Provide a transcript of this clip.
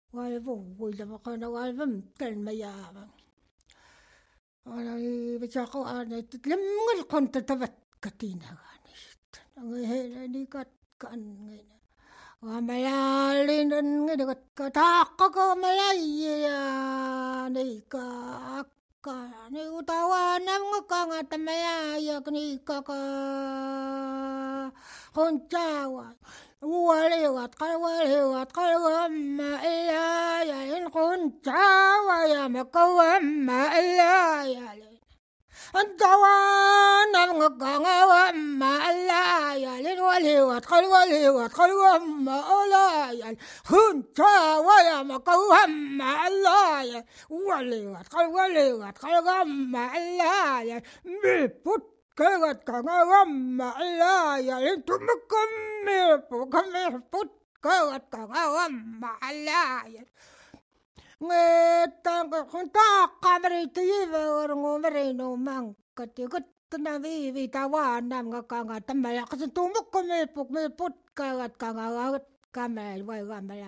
والفوز وقنا والفمت المياه أنا بتشاقو أنا تتلم القنت تبتكتينا غانيشت كان وملالين كتاقك ملايا نيكا كاني وتوانا مكانا تملايا كنيكا كنتاوا وليوات قلوما إلا يلين كنتاوا يا مكوما إلا يلين الدوانا مكانا وما إلا يلين وليوات قلوما إلا يلين كنتاوا يا مكوما إلا يلين وليوات قلوما إلا يلين بيبوت كيغت كاغاما إلا يلين تمكمي بوت كيغت كاغاما إلا يلين ngetang kunta kamri tiwe orngo merino mangkati kutna vivi tawana ngakanga tamala kasentumuk kame puk me put kagat kangagat kamel wai gamala